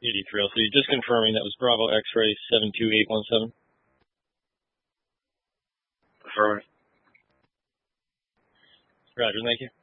83. So you're just confirming that was Bravo X-ray 72817? Affirmative. Roger, thank you.